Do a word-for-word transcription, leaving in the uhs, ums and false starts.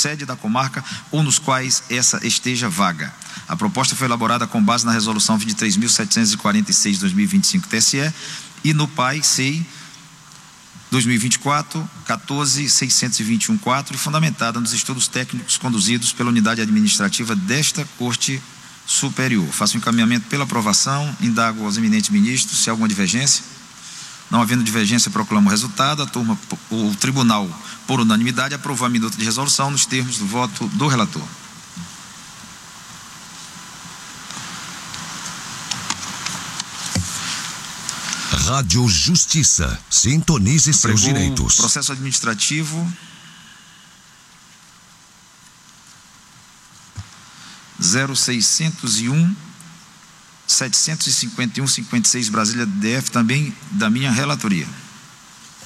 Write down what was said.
sede da comarca ou nos quais essa esteja vaga. A proposta foi elaborada com base na resolução vinte e três mil setecentos e quarenta e seis de dois mil e vinte e cinco T S E e no P A I C E I dois mil e vinte e quatro, quatorze, seiscentos e vinte e um, quatro, e fundamentada nos estudos técnicos conduzidos pela unidade administrativa desta Corte Superior. Faço um encaminhamento pela aprovação, indago aos eminentes ministros se há alguma divergência. Não havendo divergência, proclamo o resultado. A turma, o tribunal, por unanimidade, aprovou a minuta de resolução nos termos do voto do relator. Rádio Justiça. Sintonize seus direitos. Processo administrativo zero seiscentos e um, setecentos e cinquenta e um, cinquenta e seis Brasília D F, também da minha relatoria.